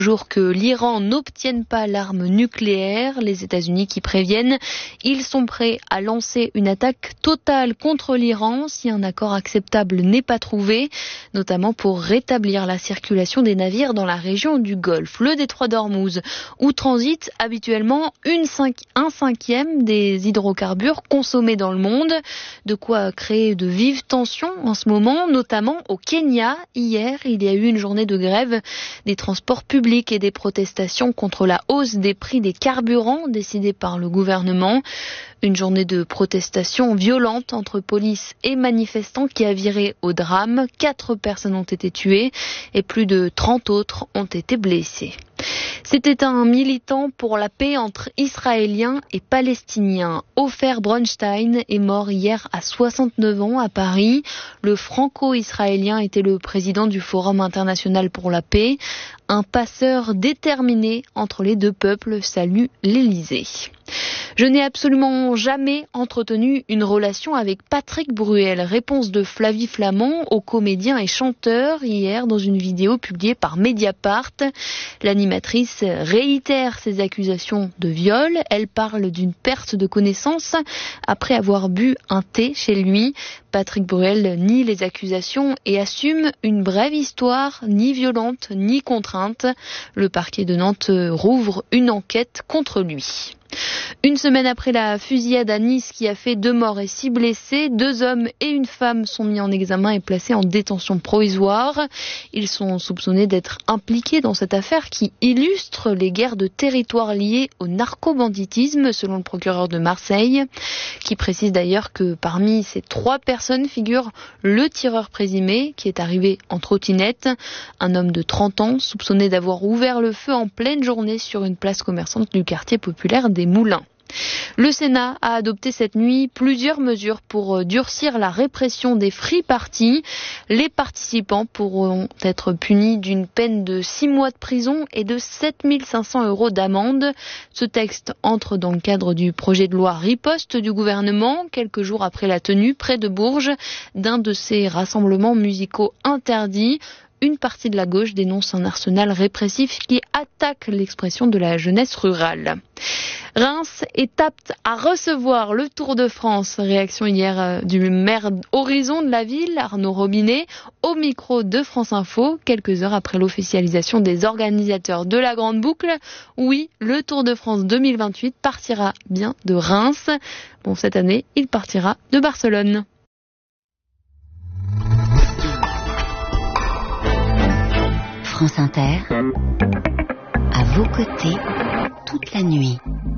jour que l'Iran n'obtienne pas l'arme nucléaire. Les États-Unis qui préviennent, ils sont prêts à lancer une attaque totale contre l'Iran si un accord acceptable n'est pas trouvé, notamment pour rétablir la circulation des navires dans la région du Golfe. Le détroit d'Ormuz, où transite habituellement un cinquième des hydrocarbures consommés dans le monde, de quoi créer de vives tensions en ce moment, notamment au Kenya. Hier, il y a eu une journée de grève des transports publics et des protestations contre la hausse des prix des carburants décidée par le gouvernement. Une journée de protestation violente entre police et manifestants qui a viré au drame. 4 personnes ont été tuées et plus de 30 autres ont été blessées. C'était un militant pour la paix entre Israéliens et Palestiniens. Ofer Bronstein est mort hier à 69 ans à Paris. Le franco-israélien était le président du Forum international pour la paix. Un passeur déterminé entre les deux peuples salue l'Élysée. Je n'ai absolument jamais entretenu une relation avec Patrick Bruel. Réponse de Flavie Flament au comédien et chanteur hier dans une vidéo publiée par Mediapart. L'animatrice réitère ses accusations de viol. Elle parle d'une perte de connaissance après avoir bu un thé chez lui. Patrick Bruel nie les accusations et assume une brève histoire, ni violente ni contrainte. Le parquet de Nantes rouvre une enquête contre lui. Une semaine après la fusillade à Nice qui a fait 2 morts et 6 blessés, 2 hommes et une femme sont mis en examen et placés en détention provisoire. Ils sont soupçonnés d'être impliqués dans cette affaire qui illustre les guerres de territoire liées au narcobanditisme, selon le procureur de Marseille, qui précise d'ailleurs que parmi ces 3 personnes figure le tireur présumé qui est arrivé en trottinette, un homme de 30 ans soupçonné d'avoir ouvert le feu en pleine journée sur une place commerçante du quartier populaire des Moulins. Le Sénat a adopté cette nuit plusieurs mesures pour durcir la répression des free parties. Les participants pourront être punis d'une peine de 6 mois de prison et de 7 500 € d'amende. Ce texte entre dans le cadre du projet de loi riposte du gouvernement, quelques jours après la tenue près de Bourges d'un de ces rassemblements musicaux interdits. Une partie de la gauche dénonce un arsenal répressif qui attaque l'expression de la jeunesse rurale. Reims est apte à recevoir le Tour de France. Réaction hier du maire horizon de la ville, Arnaud Robinet, au micro de France Info, quelques heures après l'officialisation des organisateurs de la Grande Boucle. Oui, le Tour de France 2028 partira bien de Reims. Bon, cette année, il partira de Barcelone. France Inter, à vos côtés, toute la nuit.